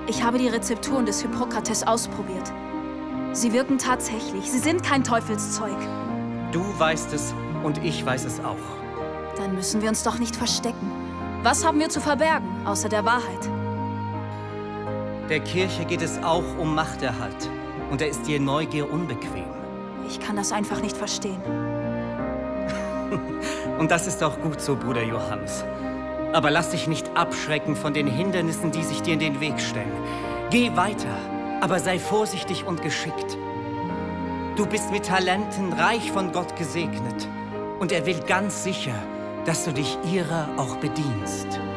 Ich habe die Rezepturen des Hippokrates ausprobiert. Sie wirken tatsächlich. Sie sind kein Teufelszeug. Du weißt es und ich weiß es auch. Dann müssen wir uns doch nicht verstecken. Was haben wir zu verbergen, außer der Wahrheit? Der Kirche geht es auch um Machterhalt. Und da ist dir Neugier unbequem. Ich kann das einfach nicht verstehen. Und das ist auch gut so, Bruder Johannes. Aber lass dich nicht abschrecken von den Hindernissen, die sich dir in den Weg stellen. Geh weiter, aber sei vorsichtig und geschickt. Du bist mit Talenten reich von Gott gesegnet. Und er will ganz sicher, dass du dich ihrer auch bedienst.